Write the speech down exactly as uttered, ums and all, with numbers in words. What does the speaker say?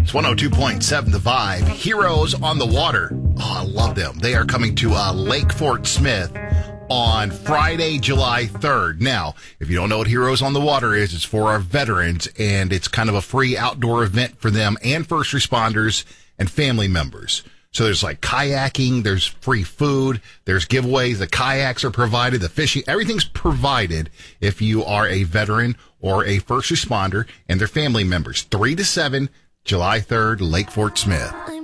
It's one oh two point seven The Vibe. Heroes on the Water. Oh, I love them. They are coming to uh, Lake Fort Smith on Friday, July third. Now, if you don't know what Heroes on the Water is, it's for our veterans, and it's kind of a free outdoor event for them and first responders and family members. So there's like kayaking, there's free food, there's giveaways, the kayaks are provided, the fishing, everything's provided if you are a veteran or a first responder and their family members. three to seven, July third, Lake Fort Smith.